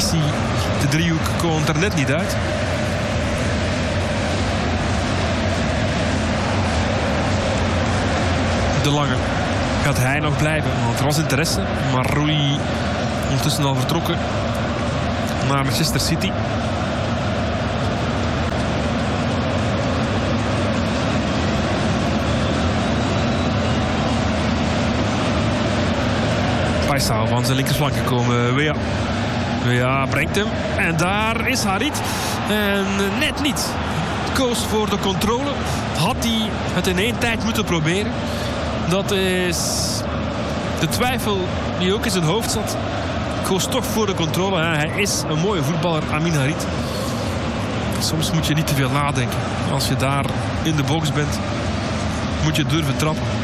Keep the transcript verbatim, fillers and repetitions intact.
combinatie, de driehoek, komt er net niet uit. De Lange. Gaat hij nog blijven? Want er was interesse. Maar Rui ondertussen al vertrokken naar Manchester City. Paisao van zijn linkerflank gekomen. Wea. Wea brengt hem. En daar is Harit. En net niet. Koos voor de controle. Had hij het in één tijd moeten proberen. Dat is de twijfel die ook in zijn hoofd zat. Koos toch voor de controle. Ja, hij is een mooie voetballer, Amin Harit. Soms moet je niet te veel nadenken. Als je daar in de box bent, moet je durven trappen.